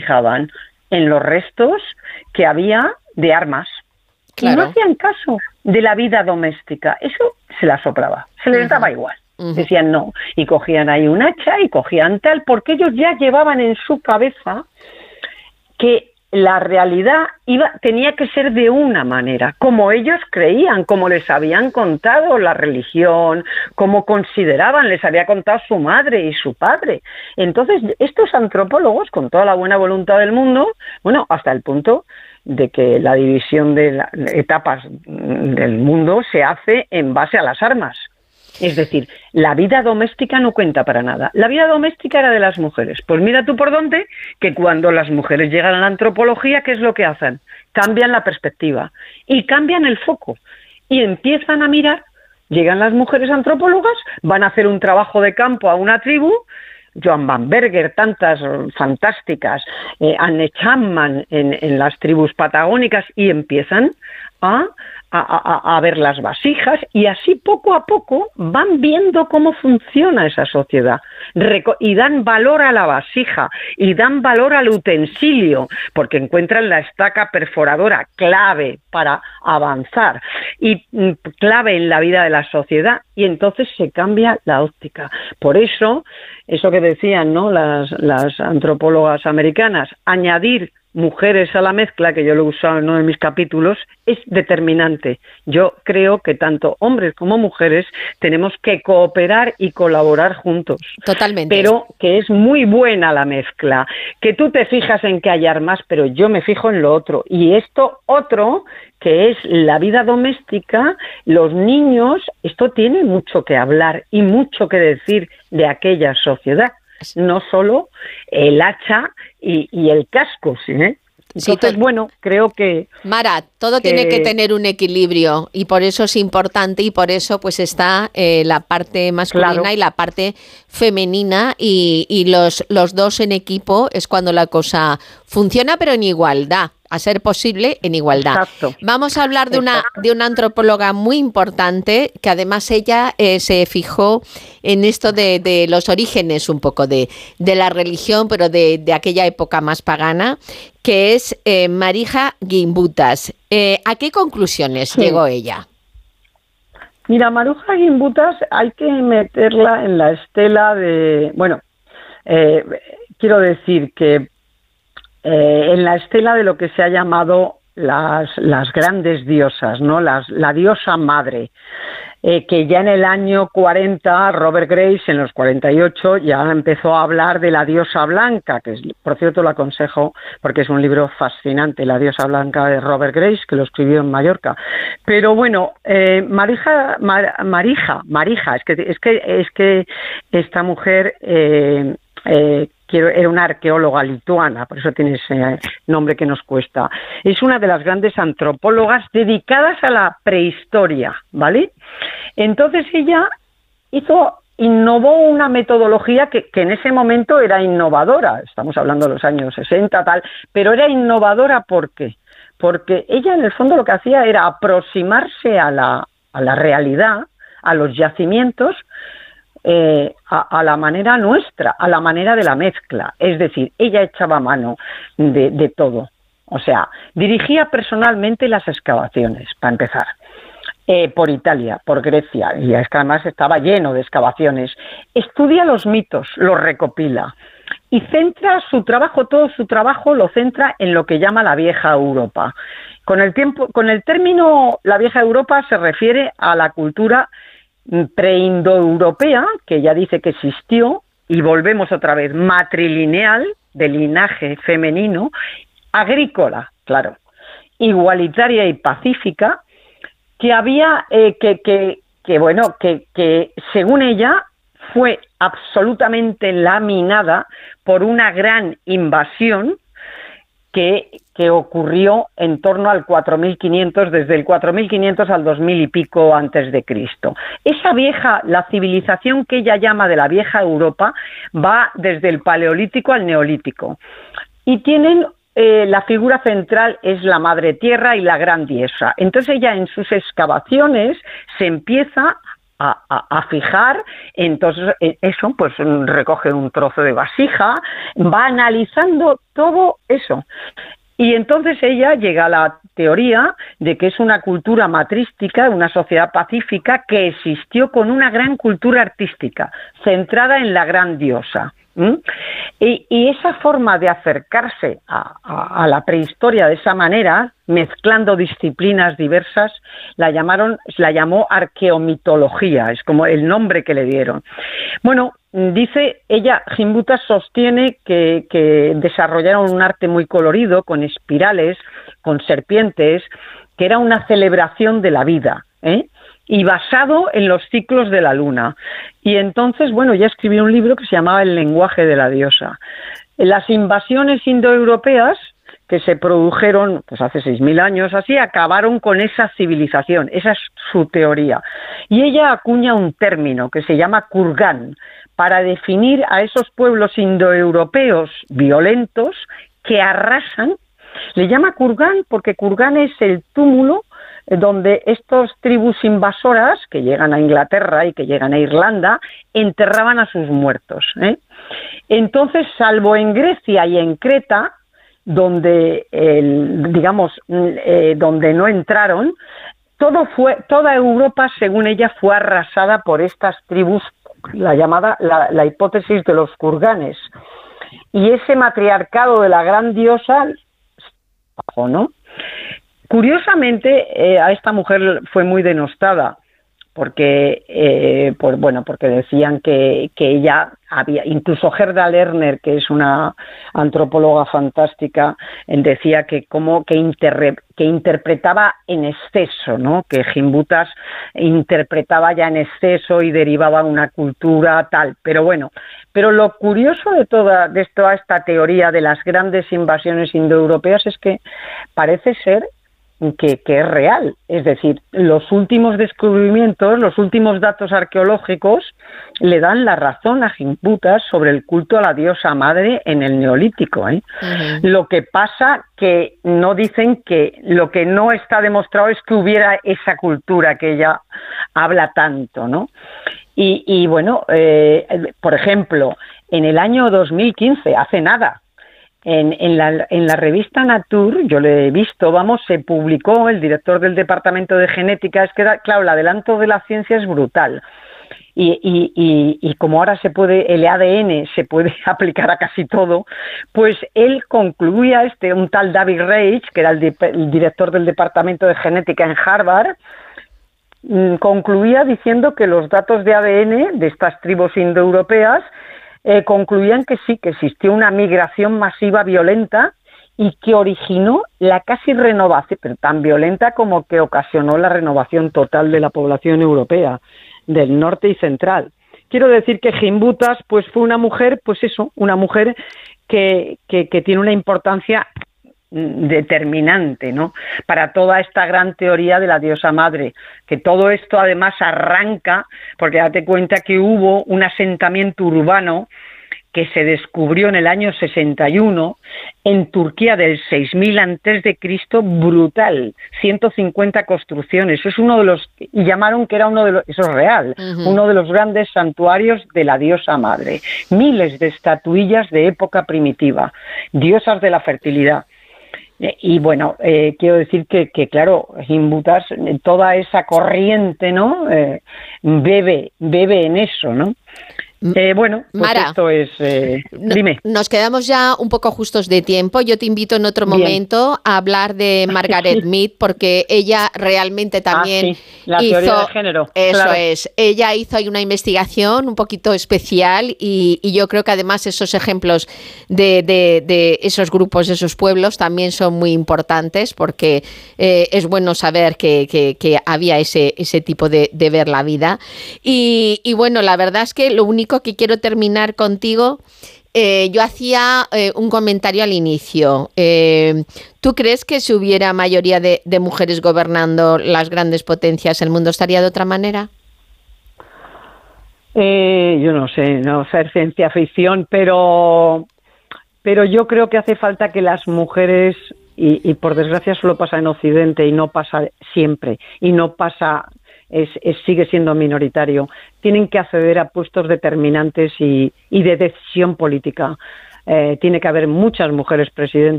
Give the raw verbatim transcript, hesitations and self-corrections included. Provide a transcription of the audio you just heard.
fijaban en los restos que había de armas. Claro. Y no hacían caso de la vida doméstica. Eso se la soplaba, se les uh-huh. daba igual. Uh-huh. Decían no. Y cogían ahí un hacha y cogían tal, porque ellos ya llevaban en su cabeza que la realidad iba, tenía que ser de una manera, como ellos creían, como les habían contado la religión, como consideraban, les había contado su madre y su padre. Entonces, estos antropólogos, con toda la buena voluntad del mundo, bueno, hasta el punto de que la división de las etapas del mundo se hace en base a las armas. Es decir, la vida doméstica no cuenta para nada. La vida doméstica era de las mujeres. Pues mira tú por dónde, que cuando las mujeres llegan a la antropología, ¿qué es lo que hacen? Cambian la perspectiva y cambian el foco y empiezan a mirar. Llegan las mujeres antropólogas, van a hacer un trabajo de campo a una tribu, Joan Van Berger, tantas fantásticas, eh, Anne Chapman en, en las tribus patagónicas, y empiezan a, a, a, a ver las vasijas, y así poco a poco van viendo cómo funciona esa sociedad, Reco- y dan valor a la vasija, y dan valor al utensilio, porque encuentran la estaca perforadora, clave para avanzar, y mm, clave en la vida de la sociedad, y entonces se cambia la óptica. Por eso, eso que decían, ¿no?, las, las antropólogas americanas, añadir mujeres a la mezcla, que yo lo he usado en uno de mis capítulos, es determinante. Yo creo que tanto hombres como mujeres tenemos que cooperar y colaborar juntos. Totalmente. Pero que es muy buena la mezcla, que tú te fijas en que hay armas, pero yo me fijo en lo otro. Y esto otro, que es la vida doméstica, los niños, esto tiene mucho que hablar y mucho que decir de aquella sociedad. No solo el hacha y, y el casco, ¿sí? ¿eh? Entonces, sí, bueno, creo que... Mara, todo que... tiene que tener un equilibrio, y por eso es importante, y por eso pues está eh, la parte masculina, claro, y la parte femenina, y, y los, los dos en equipo es cuando la cosa funciona, pero en igualdad. A ser posible, en igualdad. Exacto. Vamos a hablar de una, de una antropóloga muy importante, que además ella eh, se fijó en esto de, de los orígenes un poco de, de la religión, pero de, de aquella época más pagana, que es eh, Marija Gimbutas. Eh, ¿A qué conclusiones sí. llegó ella? Mira, Marija Gimbutas hay que meterla en la estela de... Bueno, eh, quiero decir que Eh, en la estela de lo que se ha llamado las, las grandes diosas, ¿no? Las, la diosa madre, eh, que ya en el año cuarenta, Robert Grace, en los cuarenta y ocho, ya empezó a hablar de la diosa blanca, que es, por cierto lo aconsejo porque es un libro fascinante, La diosa blanca de Robert Grace, que lo escribió en Mallorca. Pero bueno, eh, Marija, Mar, Marija, Marija, es que, es que, es que esta mujer... Eh, eh, era una arqueóloga lituana, por eso tiene ese nombre que nos cuesta. Es una de las grandes antropólogas dedicadas a la prehistoria, ¿vale? Entonces ella hizo, innovó una metodología que, que en ese momento era innovadora, estamos hablando de los años sesenta, tal, pero era innovadora, ¿por qué? Porque ella en el fondo lo que hacía era aproximarse a la, a la realidad, a los yacimientos, Eh, a, a la manera nuestra, a la manera de la mezcla. Es decir, ella echaba mano de, de todo. O sea, dirigía personalmente las excavaciones, para empezar, eh, por Italia, por Grecia, y es que además estaba lleno de excavaciones. Estudia los mitos, los recopila, y centra su trabajo, todo su trabajo lo centra en lo que llama la vieja Europa. Con el tiempo, con el término la vieja Europa se refiere a la cultura preindoeuropea, que ya dice que existió, y volvemos otra vez, matrilineal, de linaje femenino, agrícola, claro, igualitaria y pacífica, que había, eh, que, que, que, bueno, que, que según ella fue absolutamente laminada por una gran invasión que, que ocurrió en torno al cuatro mil quinientos, desde el cuatro mil quinientos al dos mil y pico antes de Cristo. Esa vieja, la civilización que ella llama de la vieja Europa, va desde el Paleolítico al Neolítico. Y tienen, eh, la figura central es la Madre Tierra y la Gran Diosa. Entonces ella en sus excavaciones se empieza a, a, a fijar. Entonces eso, pues recoge un trozo de vasija, va analizando todo eso. Y entonces ella llega a la teoría de que es una cultura matrística, una sociedad pacífica que existió con una gran cultura artística, centrada en la gran diosa. ¿Mm? Y, y esa forma de acercarse a, a, a la prehistoria de esa manera, mezclando disciplinas diversas, la llamaron, la llamó arqueomitología, es como el nombre que le dieron. Bueno, dice ella, Gimbuta sostiene que, que desarrollaron un arte muy colorido, con espirales, con serpientes, que era una celebración de la vida, ¿eh? Y basado en los ciclos de la luna. Y entonces, bueno, ya escribí un libro que se llamaba El lenguaje de la diosa. Las invasiones indoeuropeas que se produjeron pues hace seis mil años, así, acabaron con esa civilización, esa es su teoría. Y ella acuña un término que se llama kurgan, para definir a esos pueblos indoeuropeos violentos que arrasan. Le llama kurgan porque kurgan es el túmulo donde estas tribus invasoras que llegan a Inglaterra y que llegan a Irlanda enterraban a sus muertos, ¿eh? Entonces, salvo en Grecia y en Creta, donde el, digamos eh, donde no entraron, todo fue toda Europa, según ella, fue arrasada por estas tribus, la llamada la, la hipótesis de los kurganes, y ese matriarcado de la gran diosa, ¿no? Curiosamente, eh, a esta mujer fue muy denostada porque, eh, por, bueno, porque decían que, que ella había, incluso Gerda Lerner, que es una antropóloga fantástica, decía que como que, inter, que interpretaba en exceso, ¿no? Que Gimbutas interpretaba ya en exceso y derivaba una cultura tal. Pero bueno, pero lo curioso de toda, de toda esta teoría de las grandes invasiones indoeuropeas es que parece ser Que, que es real, es decir, los últimos descubrimientos, los últimos datos arqueológicos le dan la razón a Gimbutas sobre el culto a la diosa madre en el Neolítico, ¿eh? Uh-huh. Lo que pasa que no dicen que lo que no está demostrado es que hubiera esa cultura que ella habla tanto, ¿no? Y, y bueno, eh, por ejemplo, en el año dos mil quince, hace nada, En, en, la, en la revista Nature, yo lo he visto, vamos, se publicó, el director del departamento de genética, es que, claro, el adelanto de la ciencia es brutal. Y, y, y, y como ahora se puede, el A D N se puede aplicar a casi todo, pues él concluía, este, un tal David Reich, que era el, de, el director del departamento de genética en Harvard, concluía diciendo que los datos de A D N de estas tribus indoeuropeas Eh, concluían que sí, que existió una migración masiva violenta y que originó la casi renovación, pero tan violenta como que ocasionó la renovación total de la población europea, del norte y central. Quiero decir que Gimbutas pues fue una mujer, pues eso, una mujer que, que, que tiene una importancia determinante, ¿no?, para toda esta gran teoría de la diosa madre, que todo esto además arranca, porque date cuenta que hubo un asentamiento urbano que se descubrió en el año sesenta y uno en Turquía del seis mil antes de Cristo, brutal, ciento cincuenta construcciones. Eso es uno de los, y llamaron que era uno de los, eso es real, uh-huh. uno de los grandes santuarios de la diosa madre. Miles de estatuillas de época primitiva, diosas de la fertilidad. Y bueno, eh, quiero decir que, que claro, Gimbutas, toda esa corriente, ¿no?, eh, bebe, bebe en eso, ¿no? Eh, bueno, pues Mara, esto es... Eh, dime. Nos quedamos ya un poco justos de tiempo. Yo te invito en otro Bien. momento a hablar de Margaret Mead, porque ella realmente también ah, sí. La hizo... teoría de género. Eso claro. es. Ella hizo ahí una investigación un poquito especial y, y yo creo que además esos ejemplos de, de, de esos grupos, esos pueblos, también son muy importantes, porque eh, es bueno saber que, que, que había ese, ese tipo de, de ver la vida. Y, y bueno, la verdad es que lo único que quiero terminar contigo, eh, yo hacía eh, un comentario al inicio. Eh, ¿Tú crees que si hubiera mayoría de, de mujeres gobernando las grandes potencias, el mundo estaría de otra manera? Eh, yo no sé, no ser ciencia ficción, pero, pero yo creo que hace falta que las mujeres, y, y por desgracia solo pasa en Occidente y no pasa siempre, y no pasa es, es, sigue siendo minoritario. Tienen que acceder a puestos determinantes y, y de decisión política. Eh, tiene que haber muchas mujeres presidentas